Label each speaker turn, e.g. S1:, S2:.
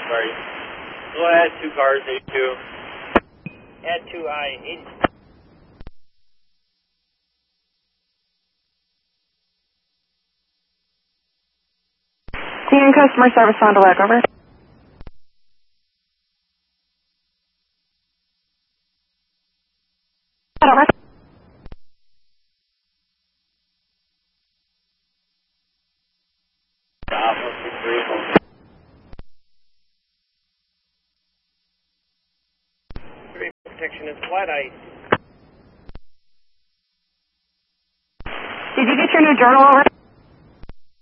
S1: Sorry. Go ahead, 2 cars, 82.
S2: Add 2 I-80.
S3: TN customer service on the leg, over. Over.
S1: Stop, 163.
S2: Protection is flat ice.
S3: Did you get your new journal over?